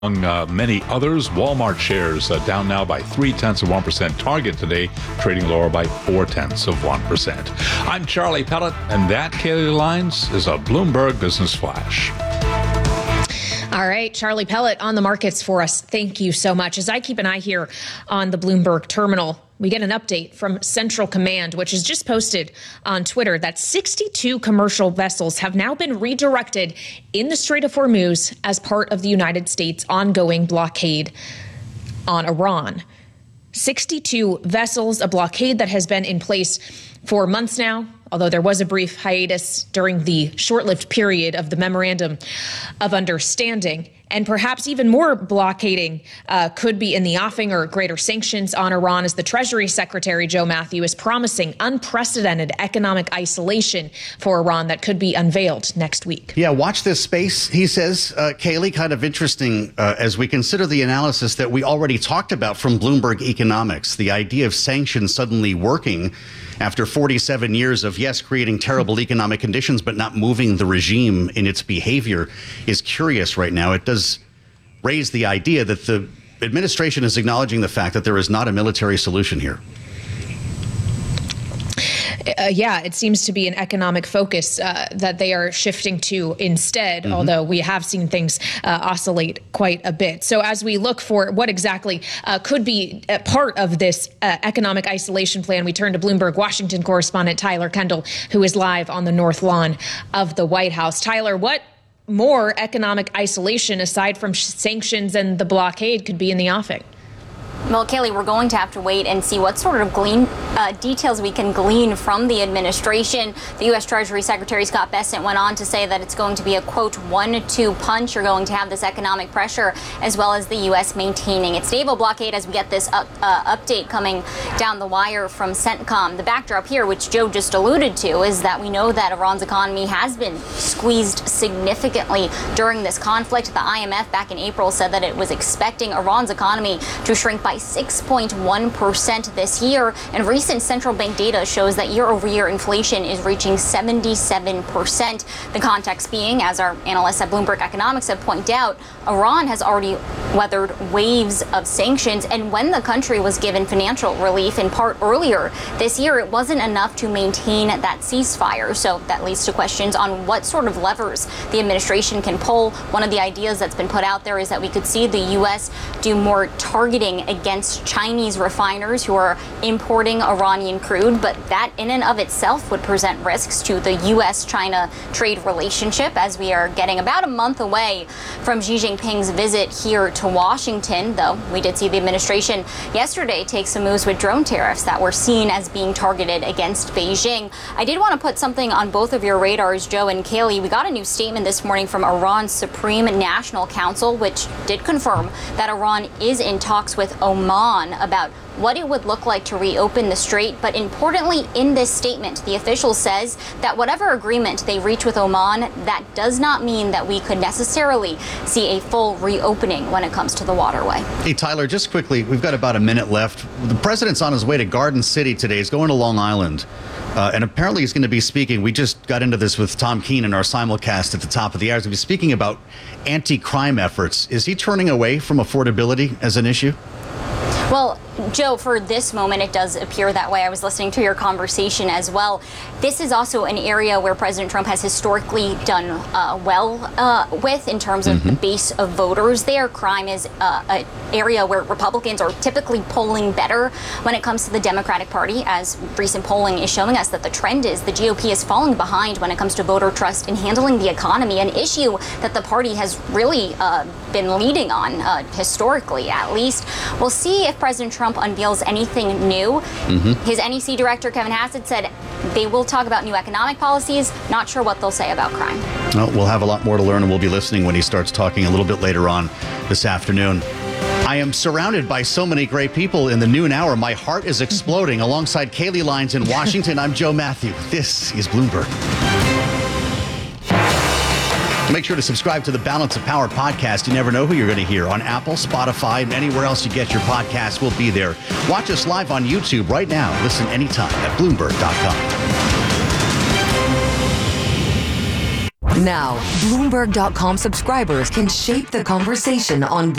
Among many others, Walmart shares down now by 0.3%. Target today trading lower by 0.4%. I'm Charlie Pellet, and that, Kaylee Lines, is a Bloomberg Business Flash. All right, Charlie Pellet on the markets for us. Thank you so much. As I keep an eye here on the Bloomberg terminal, we get an update from Central Command, which is just posted on Twitter, that 62 commercial vessels have now been redirected in the Strait of Hormuz as part of the United States' ongoing blockade on Iran. 62 vessels, a blockade that has been in place for months now, although there was a brief hiatus during the short-lived period of the Memorandum of Understanding. And perhaps even more blockading could be in the offing, or greater sanctions on Iran, as the Treasury Secretary, Joe Matthew, is promising unprecedented economic isolation for Iran that could be unveiled next week. Yeah, watch this space, he says. Kaylee, kind of interesting as we consider the analysis that we already talked about from Bloomberg Economics, the idea of sanctions suddenly working after 47 years of, yes, creating terrible economic conditions, but not moving the regime in its behavior is curious right now. It does raise the idea that the administration is acknowledging the fact that there is not a military solution here. Yeah, it seems to be an economic focus that they are shifting to instead, although we have seen things oscillate quite a bit. So as we look for what exactly could be a part of this economic isolation plan, we turn to Bloomberg Washington correspondent Tyler Kendall, who is live on the North Lawn of the White House. Tyler, what more economic isolation, aside from sanctions and the blockade, could be in the offing? Well, Kaylee, we're going to have to wait and see what sort of details we can glean from the administration. The U.S. Treasury Secretary Scott Bessent went on to say that it's going to be a, quote, 1-2 punch. You're going to have this economic pressure, as well as the U.S. maintaining its naval blockade, as we get this update coming down the wire from CENTCOM. The backdrop here, which Joe just alluded to, is that we know that Iran's economy has been squeezed significantly during this conflict. The IMF back in April said that it was expecting Iran's economy to shrink by 6.1% this year, and recent central bank data shows that year-over-year inflation is reaching 77%. The context being, as our analysts at Bloomberg Economics have pointed out, Iran has already weathered waves of sanctions, and when the country was given financial relief in part earlier this year, it wasn't enough to maintain that ceasefire. So that leads to questions on what sort of levers the administration can pull. One of the ideas that's been put out there is that we could see the U.S. do more targeting against Chinese refiners who are importing Iranian crude, but that in and of itself would present risks to the U.S.-China trade relationship, as we are getting about a month away from Xi Jinping's visit here to Washington, though we did see the administration yesterday take some moves with drone tariffs that were seen as being targeted against Beijing. I did want to put something on both of your radars, Joe and Kaylee. We got a new statement this morning from Iran's Supreme National Council, which did confirm that Iran is in talks with Oman about what it would look like to reopen the strait. But importantly, in this statement, the official says that whatever agreement they reach with Oman, that does not mean that we could necessarily see a full reopening when it comes to the waterway. Hey, Tyler, just quickly, we've got about a minute left. The president's on his way to Garden City today. He's going to Long Island. And apparently he's going to be speaking. We just got into this with Tom Keene in our simulcast at the top of the hour. He's going to be speaking about anti-crime efforts. Is he turning away from affordability as an issue? Well, Joe, for this moment, it does appear that way. I was listening to your conversation as well. This is also an area where President Trump has historically done well with in terms of the base of voters there. Crime is an area where Republicans are typically polling better when it comes to the Democratic Party, as recent polling is showing us that the trend is the GOP is falling behind when it comes to voter trust in handling the economy, an issue that the party has really been leading on historically, at least. We'll see if President Trump unveils anything new. His NEC director, Kevin Hassett, said they will talk about new economic policies. Not sure what they'll say about crime. Well, we'll have a lot more to learn, and we'll be listening when he starts talking a little bit later on this afternoon. I am surrounded by so many great people in the noon hour. My heart is exploding. Alongside Kaylee Lines in Washington, I'm Joe Matthew. This is Bloomberg. Make sure to subscribe to the Balance of Power podcast. You never know who you're going to hear on Apple, Spotify, and anywhere else you get your podcasts. We'll be there. Watch us live on YouTube right now. Listen anytime at Bloomberg.com. Now, Bloomberg.com subscribers can shape the conversation on